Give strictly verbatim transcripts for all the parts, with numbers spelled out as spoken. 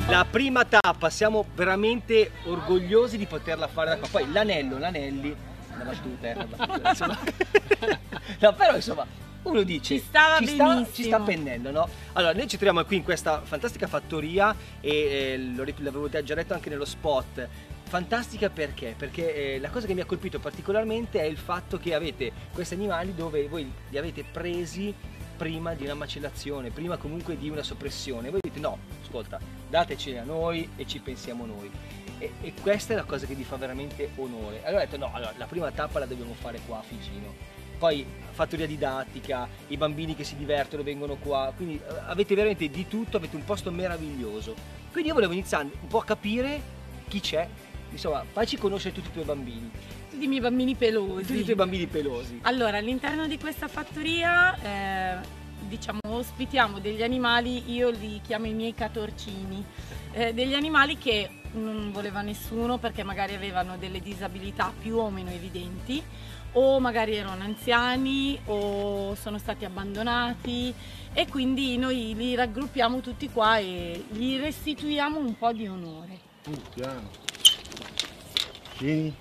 La prima tappa, siamo veramente orgogliosi di poterla fare da qua. Poi l'anello, l'anelli, una battuta, eh, una battuta, insomma. No, però insomma, uno dice, ci stava ci benissimo. sta, ci sta pennello, no? Allora, noi ci troviamo qui in questa fantastica fattoria e eh, l'avevo già detto anche nello spot. Fantastica perché? Perché eh, la cosa che mi ha colpito particolarmente è il fatto che avete questi animali dove voi li avete presi prima di una macellazione, prima comunque di una soppressione. Voi dite no, ascolta, dateceli a noi e ci pensiamo noi. E, e questa è la cosa che vi fa veramente onore. Allora ho detto no, allora, la prima tappa la dobbiamo fare qua a Figino. Poi fattoria didattica, i bambini che si divertono vengono qua, quindi avete veramente di tutto, avete un posto meraviglioso. Quindi io volevo iniziare un po' a capire chi c'è. Insomma, facci conoscere tutti i tuoi bambini. Tutti i miei bambini pelosi. Tutti i tuoi bambini pelosi. Allora, all'interno di questa fattoria, eh, diciamo, ospitiamo degli animali, io li chiamo i miei catorcini, eh, degli animali che non voleva nessuno perché magari avevano delle disabilità più o meno evidenti, o magari erano anziani o sono stati abbandonati, e quindi noi li raggruppiamo tutti qua e gli restituiamo un po' di onore. Uh, piano. Vieni,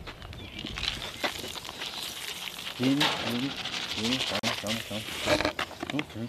vieni, vieni, vieni, calma, calma, calma. Ok.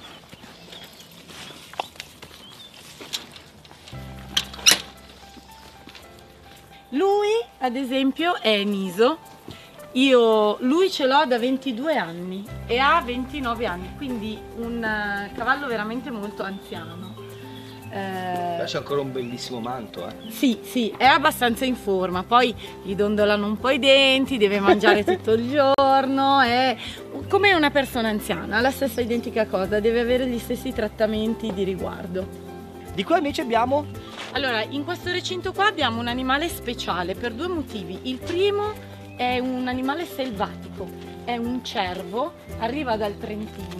Lui, ad esempio, è Niso. Io, lui ce l'ho da ventidue anni e ha ventinove anni, quindi un uh, cavallo veramente molto anziano. Eh, c'è ancora un bellissimo manto, eh. Sì, sì, è abbastanza in forma, poi gli dondolano un po' i denti, deve mangiare tutto il giorno, è come una persona anziana, la stessa identica cosa, deve avere gli stessi trattamenti di riguardo. Di qua invece abbiamo? Allora, in questo recinto qua abbiamo un animale speciale per due motivi. Il primo è un animale selvatico, è un cervo, arriva dal Trentino.